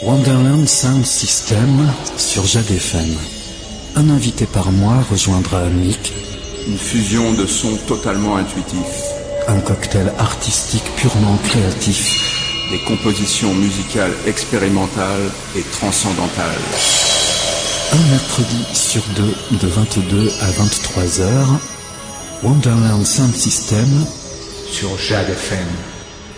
Wonderland Sound System sur Jade FM. Un invité par mois rejoindra Mick. Une fusion de sons totalement intuitifs. Un cocktail artistique purement créatif. Des compositions musicales expérimentales et transcendantales. Un mercredi sur deux, de 22 à 23 heures. Wonderland Sound System sur Jade FM.